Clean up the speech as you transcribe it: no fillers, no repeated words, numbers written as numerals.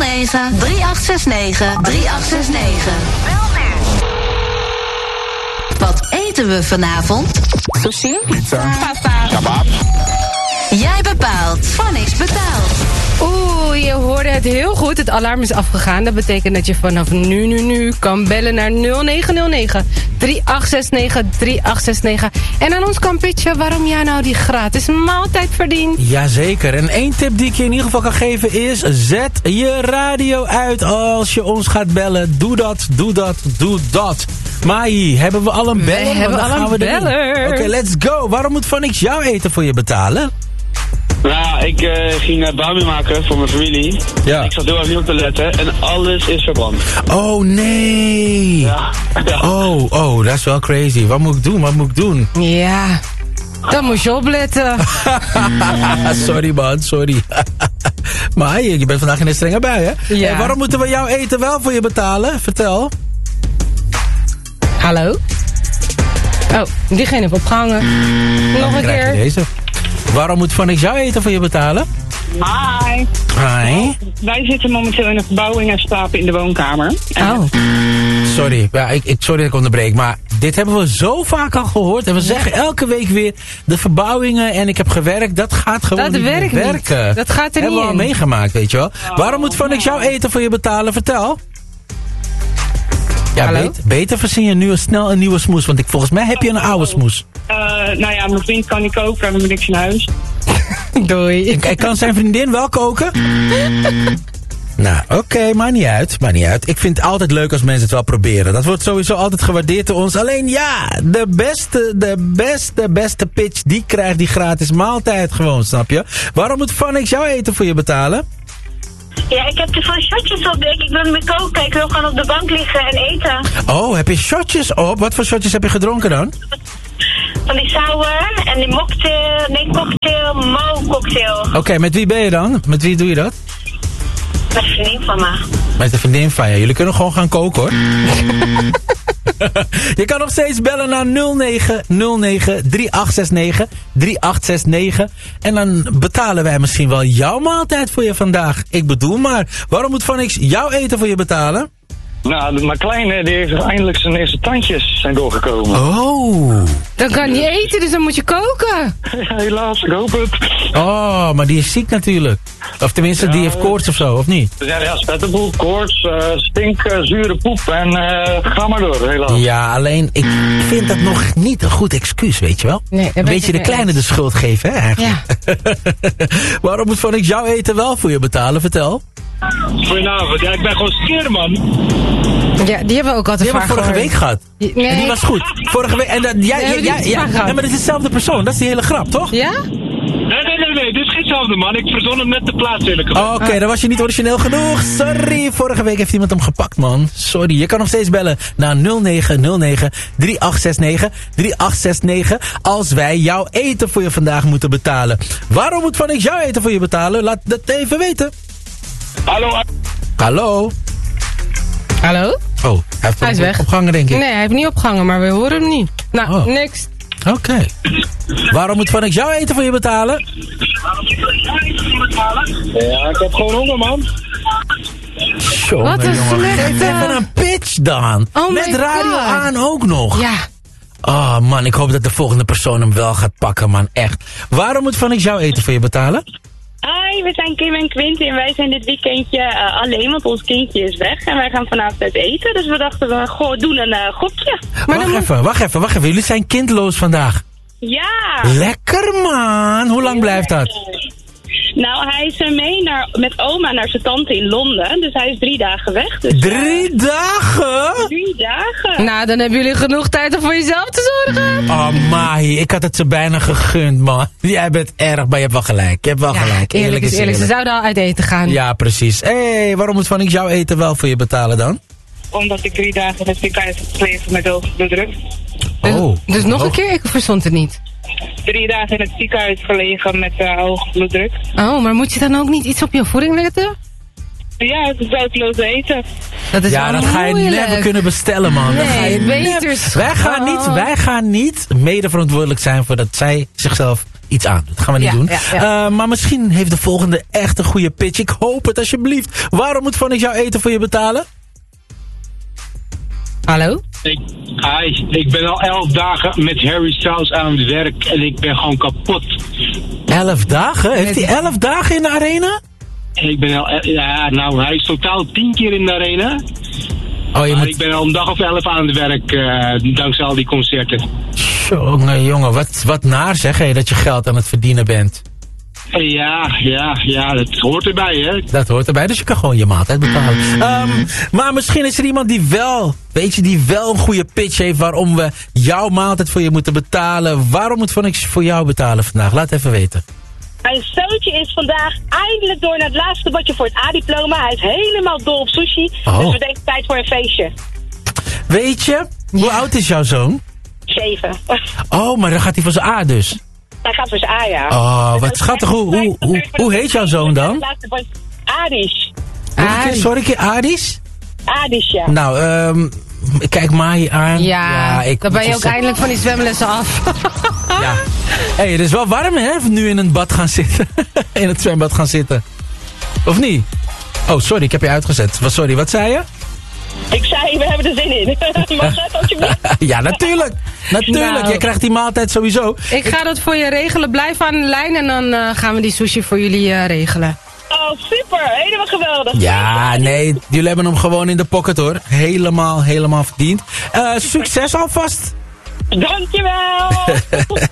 3869 3869. Wat eten we vanavond? Sushi. Pizza. Pasta. Kebab. Jij bepaalt. Vanix betaalt. Oeh, je hoorde het heel goed. Het alarm is afgegaan. Dat betekent dat je vanaf nu kan bellen naar 0909 3869 3869. En aan ons kan pitchen waarom jij nou die gratis maaltijd verdient. Jazeker. En één tip die ik je in ieder geval kan geven is: zet je radio uit als je ons gaat bellen. Doe dat. Mai, hebben we al een beller? We hebben al een beller. Oké, let's go. Waarom moet Vanix jouw eten voor je betalen? Nou, ik ging barbie maken voor mijn familie. Ja. Ik zat heel erg niet op te letten en alles is verbrand. Oh nee. Ja. Oh, dat is wel crazy. Wat moet ik doen? Ja, dan moet je opletten. Sorry man, sorry. Maar je bent vandaag in een strenge bui, hè? Ja. Hey, waarom moeten we jouw eten wel voor je betalen? Vertel. Hallo? Oh, diegene heeft opgehangen. Nog een Krijg je keer. deze. Waarom moet Vanix jouw eten voor je betalen? Hi. Hi. Wij zitten momenteel in een verbouwing en slapen in de woonkamer. Oh. Sorry, ja, sorry dat ik onderbreek, maar dit hebben we zo vaak al gehoord. En we zeggen elke week weer, de verbouwingen en ik heb gewerkt, dat gaat gewoon Dat niet werkt meer niet. werken. Dat gaat er hebben niet we al in. meegemaakt, weet je wel. Waarom moet Vanix jouw eten voor je betalen? Vertel. Ja, Hallo? beter verzin je nu snel een nieuwe smoes, want volgens mij heb je een oude smoes. Nou ja, mijn vriend kan niet koken, we hebben niks in huis. Doei. Kan zijn vriendin wel koken? Nou, oké, maakt niet uit. Ik vind het altijd leuk als mensen het wel proberen. Dat wordt sowieso altijd gewaardeerd door ons. Alleen ja, de beste pitch, die krijgt die gratis maaltijd gewoon, snap je? Waarom moet Vanix jouw eten voor je betalen? Ja, ik heb te veel shotjes op. Ik wil niet meer koken. Ik wil gewoon op de bank liggen en eten. Oh, heb je shotjes op? Wat voor shotjes heb je gedronken dan? Van die sour en die mocktail. Nee, cocktail. Mo cocktail. Oké, met wie ben je dan? Met wie doe je dat? Met een vriendin van me. Met een vriendin van je. Jullie kunnen gewoon gaan koken, hoor. Je kan nog steeds bellen naar 0909 3869 3869. En dan betalen wij misschien wel jouw maaltijd voor je vandaag. Ik bedoel maar, waarom moet Vanix jouw eten voor je betalen? Nou, mijn kleine die heeft eindelijk zijn eerste tandjes zijn doorgekomen. Oh. Dan kan niet eten, dus dan moet je koken. Ja, helaas, ik hoop het. Oh, maar die is ziek natuurlijk. Of tenminste, die heeft koorts of zo, of niet? Ja, spettenboel, koorts, stink, zure poep en ga maar door, helaas. Ja, alleen ik vind dat nog niet een goed excuus, weet je wel? Nee, een beetje de kleine de schuld geven, hè, eigenlijk. Ja. Waarom moet Vanix jouw eten wel voor je betalen? Vertel. Goedenavond, ja, ik ben gewoon skeer, man. Ja, die hebben we ook altijd Die hebben we vorige week gehad. Nee. En die was goed. Vorige week. En dat, ja, maar dat is dezelfde persoon. Dat is die hele grap, toch? Ja? Nee, dit is geen hetzelfde, man. Ik verzon hem net de plaats, eerlijk gezegd. Oké, dan was je niet origineel genoeg. Sorry, vorige week heeft iemand hem gepakt, man. Sorry, je kan nog steeds bellen naar 0909 3869 3869 als wij jouw eten voor je vandaag moeten betalen. Waarom moet Vanix jouw eten voor je betalen? Laat dat even weten. Hallo. Hallo? Oh, hij is weg. Opgehangen, denk ik. Nee, hij heeft niet opgehangen, maar we horen hem niet. Nou, niks. Oké. Waarom moet Vanix jouw eten voor je betalen? Ja, ik heb gewoon honger, man. Wat een slechte... Geef even een pitch dan. Oh met my radio God. aan ook nog. Ja. Oh man, ik hoop dat de volgende persoon hem wel gaat pakken, man. Echt. Waarom moet Vanix jouw eten voor je betalen? Hi, we zijn Kim en Quinty en wij zijn dit weekendje alleen, want ons kindje is weg. En wij gaan vanavond uit eten, dus we dachten we doen een gokje. Wacht even. Jullie zijn kindloos vandaag. Ja. Lekker, man. Hoe lang blijft dat? Nou, hij is mee met oma naar zijn tante in Londen, dus hij is 3 dagen weg. Dus, 3 dagen? 3 dagen. Nou, dan hebben jullie genoeg tijd om voor jezelf te zorgen. Oh, Mahi, ik had het ze bijna gegund, man. Jij bent erg, maar je hebt wel gelijk. Eerlijk is eerlijk. Ze zouden al uit eten gaan. Ja, precies. Hé, waarom moet Vanix jouw eten wel voor je betalen dan? Omdat ik 3 dagen in het ziekenhuis heb gelegen met hoge bloeddruk. Dus nog een keer? Ik verstond het niet. 3 dagen in het ziekenhuis gelegen met hoge bloeddruk. Oh, maar moet je dan ook niet iets op je voeding letten? Ja, het is buitenloos eten. Dat is ja, wel dat ga je moeilijk. never kunnen bestellen, man. Dat Nee, beter wij gaan niet mede verantwoordelijk zijn voor dat zij zichzelf iets aan. Dat gaan we niet doen. Maar misschien heeft de volgende echt een goede pitch. Ik hoop het alsjeblieft. Waarom moet Phonics jouw eten voor je betalen? Hallo? Ik ben al 11 dagen met Harry Styles aan het werk en ik ben gewoon kapot. 11 dagen? Heeft hij 11 dagen in de arena? Ik ben al, hij is totaal 10 keer in de arena. Maar ik ben al een dag of 11 aan het werk, dankzij al die concerten. Jongen, wat naar zeg, hé, dat je geld aan het verdienen bent. Ja, dat hoort erbij, hè. Dat hoort erbij, dus je kan gewoon je maaltijd betalen. Maar misschien is er iemand die wel een goede pitch heeft waarom we jouw maaltijd voor je moeten betalen. Waarom moet Phonics voor jou betalen vandaag? Laat even weten. Mijn zoontje is vandaag eindelijk door naar het laatste badje voor het A-diploma. Hij is helemaal dol op sushi, dus we denken tijd voor een feestje. Weet je, hoe oud is jouw zoon? 7. Oh, maar dan gaat hij voor zijn A dus. Hij gaat voor zijn A, ja. Oh, wat schattig. Hoe heet jouw zoon dan? Adis. Sorry, Adis? Adis, ja. Nou, kijk Mai aan. Ja, dan ben je ook eindelijk van die zwemlessen af. Ja. Hé, het is wel warm, hè? Nu in een bad gaan zitten. In het zwembad gaan zitten. Of niet? Oh, sorry, ik heb je uitgezet. Sorry, wat zei je? Ik zei, we hebben er zin in. Mag dat alsjeblieft? Ja, natuurlijk. Nou. Jij krijgt die maaltijd sowieso. Ik ga dat voor je regelen. Blijf aan de lijn en dan gaan we die sushi voor jullie regelen. Oh, super. Helemaal geweldig. Ja, nee. Jullie hebben hem gewoon in de pocket, hoor. Helemaal verdiend. Succes alvast. Dankjewel.